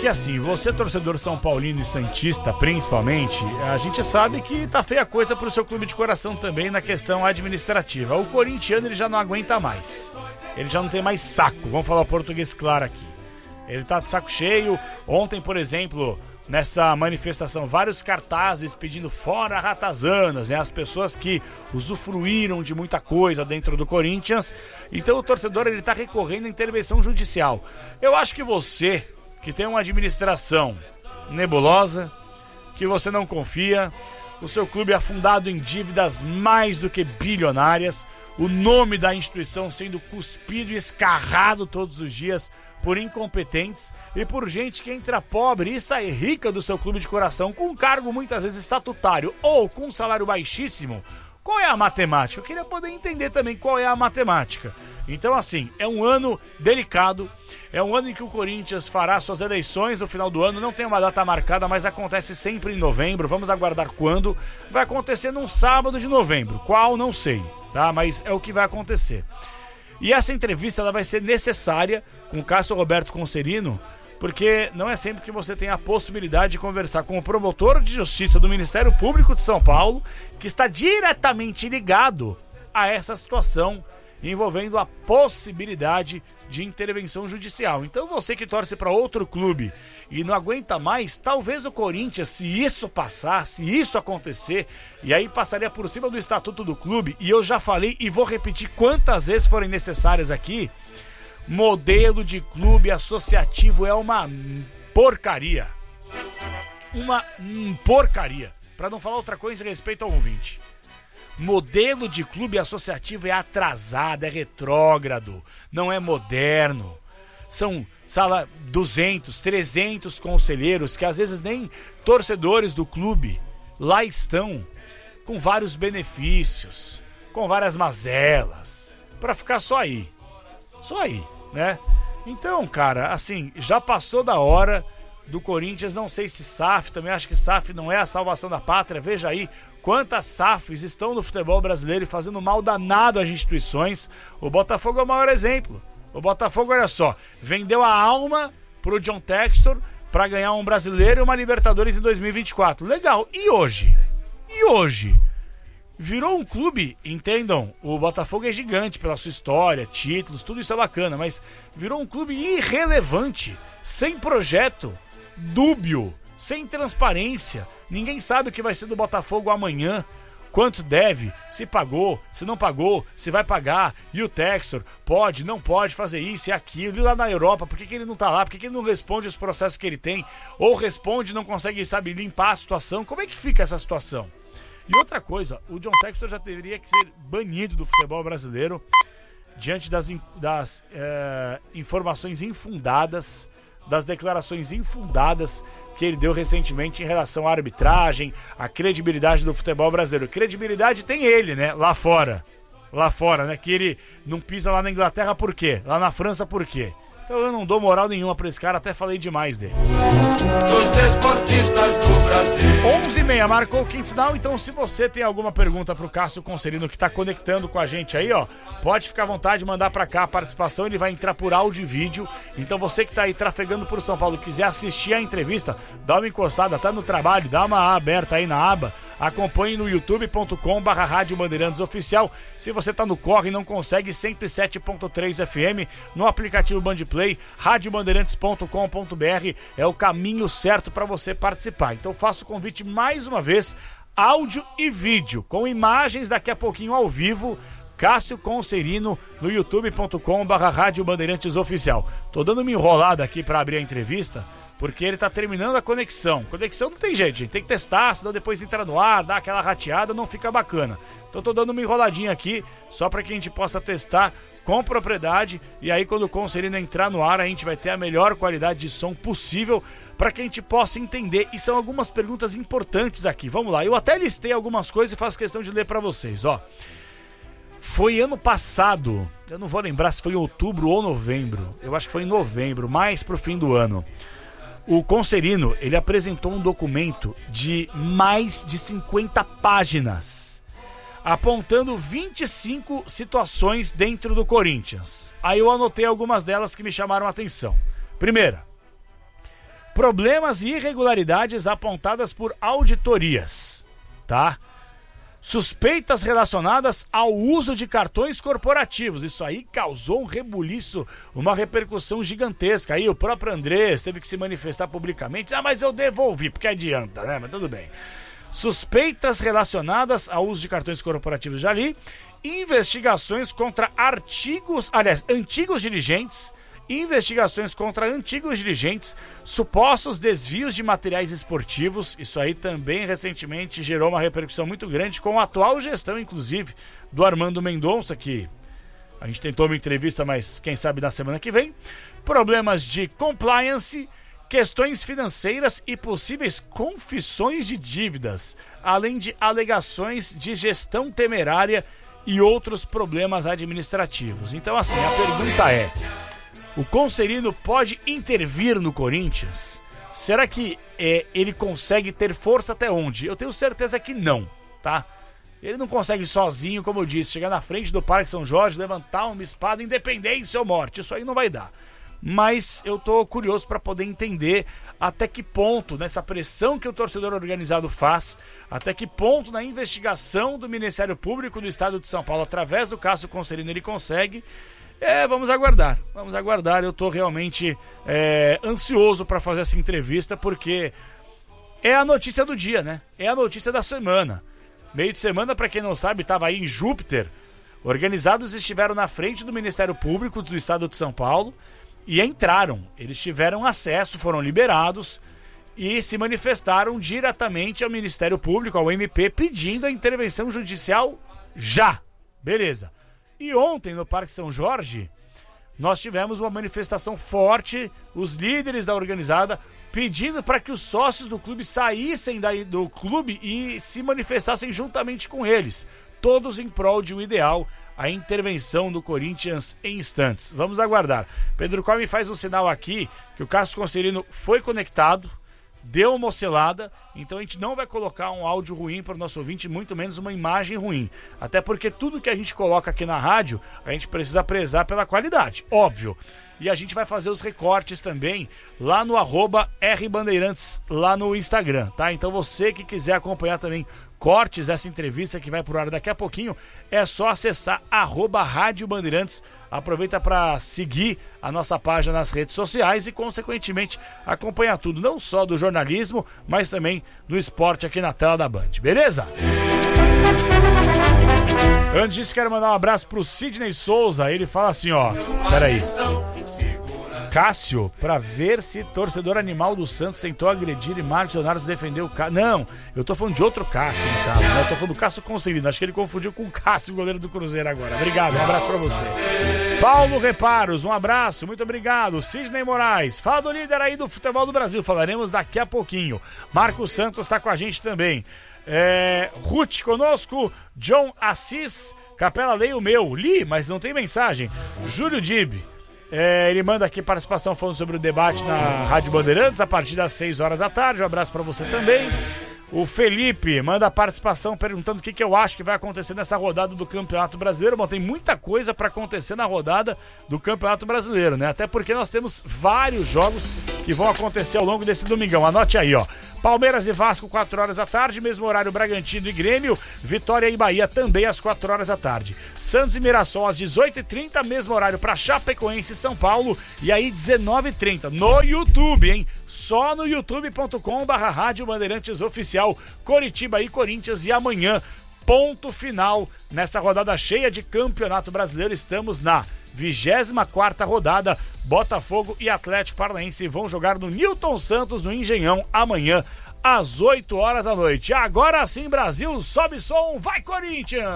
assim, você torcedor São Paulino e Santista, principalmente, a gente sabe que tá feia coisa pro seu clube de coração também na questão administrativa. O corintiano, ele já não aguenta mais. Ele já não tem mais saco, vamos falar o português claro aqui. Ele tá de saco cheio. Ontem, por exemplo, nessa manifestação, vários cartazes pedindo fora ratazanas, né? As pessoas que usufruíram de muita coisa dentro do Corinthians. Então o torcedor, ele tá recorrendo à intervenção judicial. Eu acho que você, que tem uma administração nebulosa, que você não confia, o seu clube é afundado em dívidas mais do que bilionárias, o nome da instituição sendo cuspido e escarrado todos os dias por incompetentes e por gente que entra pobre e sai rica do seu clube de coração com um cargo muitas vezes estatutário ou com um salário baixíssimo. Qual é a matemática? Eu queria poder entender também qual é a matemática. Então, assim, é um ano delicado, é um ano em que o Corinthians fará suas eleições no final do ano, não tem uma data marcada, mas acontece sempre em novembro, vamos aguardar quando. Vai acontecer num sábado de novembro, qual não sei, tá? Mas é o que vai acontecer. E essa entrevista, ela vai ser necessária com o Cássio Roberto Concerino, porque não é sempre que você tem a possibilidade de conversar com o promotor de justiça do Ministério Público de São Paulo, que está diretamente ligado a essa situação envolvendo a possibilidade de intervenção judicial. Então você que torce para outro clube e não aguenta mais, talvez o Corinthians, se isso passar, se isso acontecer, e aí passaria por cima do estatuto do clube, e eu já falei e vou repetir quantas vezes forem necessárias aqui, modelo de clube associativo é uma porcaria. Uma porcaria. Para não falar outra coisa em respeito ao ouvinte. Modelo de clube associativo é atrasado, é retrógrado, não é moderno. São 200, 300 conselheiros que às vezes nem torcedores do clube lá estão, com vários benefícios, com várias mazelas, para ficar só aí, né? Então, cara, assim, já passou da hora do Corinthians, não sei se SAF, também acho que SAF não é a salvação da pátria, veja aí quantas SAFs estão no futebol brasileiro e fazendo mal danado às instituições. O Botafogo é o maior exemplo. O Botafogo, olha só, vendeu a alma pro John Textor para ganhar um brasileiro e uma Libertadores em 2024. Legal, e hoje? Virou um clube, entendam, o Botafogo é gigante pela sua história, títulos, tudo isso é bacana, mas virou um clube irrelevante, sem projeto, dúbio, sem transparência. Ninguém sabe o que vai ser do Botafogo amanhã, quanto deve, se pagou, se não pagou, se vai pagar, e o Textor pode, não pode fazer isso e aquilo, e lá na Europa, por que ele não tá lá, por que ele não responde os processos que ele tem, ou responde e não consegue, sabe, limpar a situação, como é que fica essa situação? E outra coisa, o John Textor já teria que ser banido do futebol brasileiro diante das informações infundadas, das declarações infundadas que ele deu recentemente em relação à arbitragem, à credibilidade do futebol brasileiro. Credibilidade tem ele, né? Lá fora, né? Que ele não pisa lá na Inglaterra por quê? Lá na França por quê? Então eu não dou moral nenhuma pra esse cara, até falei demais dele. Dos desportistas do Brasil. 11h30, marcou o quinto sinal. Então se você tem alguma pergunta pro Cássio Concerino, que tá conectando com a gente aí, ó, pode ficar à vontade de mandar pra cá a participação, ele vai entrar por áudio e vídeo. Então você que tá aí trafegando por São Paulo, quiser assistir a entrevista, dá uma encostada, tá no trabalho, dá uma aberta aí na aba, acompanhe no youtube.com/Rádio Bandeirantes Oficial. Se você tá no corre e não consegue, 107.3 FM, no aplicativo Bandplay, radiobandeirantes.com.br é o caminho certo para você participar. Então faço o convite mais uma vez, áudio e vídeo, com imagens daqui a pouquinho ao vivo, Cássio Concerino no youtube.com/Rádio Bandeirantes Oficial. Tô dando uma enrolada aqui para abrir a entrevista, porque ele tá terminando a conexão. Conexão não tem jeito, gente. Tem que testar, senão depois entra no ar, dá aquela rateada, não fica bacana. Então tô dando uma enroladinha aqui, só para que a gente possa testar com propriedade. E aí quando o Concerino entrar no ar, a gente vai ter a melhor qualidade de som possível para que a gente possa entender. E são algumas perguntas importantes aqui. Vamos lá, eu até listei algumas coisas e faço questão de ler para vocês, ó. Foi ano passado, eu não vou lembrar se foi em outubro ou novembro. Eu acho que foi em novembro, mais pro fim do ano. O Concerino, ele apresentou um documento de mais de 50 páginas, apontando 25 situações dentro do Corinthians. Aí eu anotei algumas delas que me chamaram a atenção. Primeira, Problemas e irregularidades apontadas por auditorias, tá? Suspeitas relacionadas ao uso de cartões corporativos. Isso aí causou um rebuliço, uma repercussão gigantesca. Aí o próprio Andrés teve que se manifestar publicamente. Mas eu devolvi, porque adianta, né? Mas tudo bem. Suspeitas relacionadas ao uso de cartões corporativos, já li. Investigações contra antigos dirigentes. Investigações contra antigos dirigentes, supostos desvios de materiais esportivos. Isso aí também recentemente gerou uma repercussão muito grande com a atual gestão, inclusive, do Armando Mendonça, que a gente tentou uma entrevista, mas quem sabe na semana que vem. Problemas de compliance, questões financeiras e possíveis confissões de dívidas, além de alegações de gestão temerária e outros problemas administrativos. Então, assim, a pergunta é: o Concerino pode intervir no Corinthians? Será que ele consegue ter força até onde? Eu tenho certeza que não, tá? Ele não consegue sozinho, como eu disse, chegar na frente do Parque São Jorge, levantar uma espada, independência ou morte. Isso aí não vai dar. Mas eu tô curioso para poder entender até que ponto, nessa pressão que o torcedor organizado faz, até que ponto na investigação do Ministério Público do Estado de São Paulo, através do Cássio Concerino, ele consegue. Vamos aguardar, eu tô realmente ansioso para fazer essa entrevista, porque é a notícia do dia, né? É a notícia da semana. Meio de semana, para quem não sabe, estava aí em Júpiter, organizados estiveram na frente do Ministério Público do Estado de São Paulo e entraram, eles tiveram acesso, foram liberados e se manifestaram diretamente ao Ministério Público, ao MP, pedindo a intervenção judicial já, beleza. E ontem, no Parque São Jorge, nós tivemos uma manifestação forte, os líderes da organizada pedindo para que os sócios do clube saíssem do clube e se manifestassem juntamente com eles, todos em prol de um ideal, a intervenção do Corinthians em instantes. Vamos aguardar. Pedro Come faz um sinal aqui que o Cássio Concerino foi conectado, deu uma oscilada, então a gente não vai colocar um áudio ruim para o nosso ouvinte, muito menos uma imagem ruim. Até porque tudo que a gente coloca aqui na rádio, a gente precisa prezar pela qualidade, óbvio. E a gente vai fazer os recortes também lá no @rbandeirantes, lá no Instagram, tá? Então você que quiser acompanhar também cortes dessa entrevista que vai pro ar daqui a pouquinho, é só acessar @Rádio Bandeirantes. Aproveita para seguir a nossa página nas redes sociais e, consequentemente, acompanhar tudo, não só do jornalismo, mas também do esporte aqui na tela da Band, beleza? Antes disso, quero mandar um abraço pro Sidney Souza. Ele fala assim, ó, peraí, Cássio, pra ver se torcedor animal do Santos tentou agredir e Marcos Leonardo defendeu o Cássio. Não, eu tô falando de outro Cássio, no caso, né? Eu tô falando do Cássio Concerino. Acho que ele confundiu com o Cássio, goleiro do Cruzeiro agora. Obrigado, um abraço pra você. Paulo Reparos, um abraço, muito obrigado. Sidney Moraes, fala do líder aí do futebol do Brasil, falaremos daqui a pouquinho. Marcos Santos tá com a gente também. Ruth conosco, John Assis, Capela, leia o meu. Li, mas não tem mensagem. Júlio Dib. Ele manda aqui participação falando sobre o debate na Rádio Bandeirantes a partir das 6 horas da tarde. Um abraço para você também. O Felipe manda participação perguntando o que eu acho que vai acontecer nessa rodada do Campeonato Brasileiro. Bom, tem muita coisa para acontecer na rodada do Campeonato Brasileiro, né? Até porque nós temos vários jogos que vão acontecer ao longo desse domingão. Anote aí, ó. Palmeiras e Vasco, 4 horas da tarde, mesmo horário Bragantino e Grêmio, Vitória e Bahia também às 4 horas da tarde. Santos e Mirassol às 18h30, mesmo horário para Chapecoense e São Paulo, e aí 19h30 no YouTube, hein? Só no youtube.com/Rádio Bandeirantes Oficial, Coritiba e Corinthians, e amanhã, ponto final nessa rodada cheia de Campeonato Brasileiro. Estamos na 24ª rodada. Botafogo e Atlético Paranaense vão jogar no Newton Santos, no Engenhão, amanhã às 8 horas da noite. Agora sim, Brasil, sobe som, vai Corinthians!